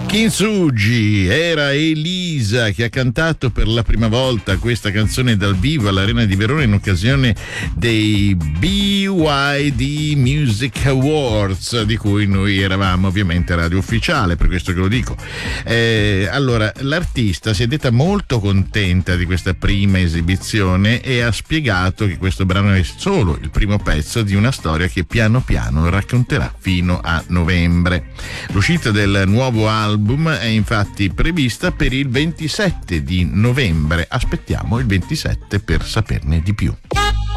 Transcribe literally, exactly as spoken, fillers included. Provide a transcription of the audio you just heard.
Kintsugi, era Elisa che ha cantato per la prima volta questa canzone dal vivo all'Arena di Verona in occasione dei B Y D Music Awards, di cui noi eravamo ovviamente radio ufficiale, per questo che lo dico. Eh, allora, l'artista si è detta molto contenta di questa prima esibizione e ha spiegato che questo brano è solo il primo pezzo di una storia che piano piano racconterà fino a novembre. L'uscita del nuovo album è infatti prevista per il ventisette di novembre. Aspettiamo il ventisette per saperne di più.